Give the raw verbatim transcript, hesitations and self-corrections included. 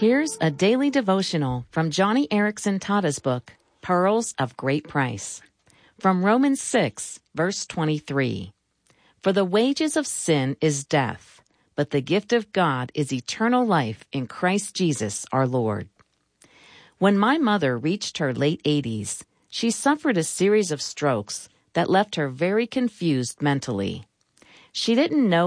Here's a daily devotional from Johnny Erickson Tada's book, Pearls of Great Price. From Romans six, verse twenty-three. For the wages of sin is death, but the gift of God is eternal life in Christ Jesus our Lord. When my mother reached her late eighties, she suffered a series of strokes that left her very confused mentally. She didn't know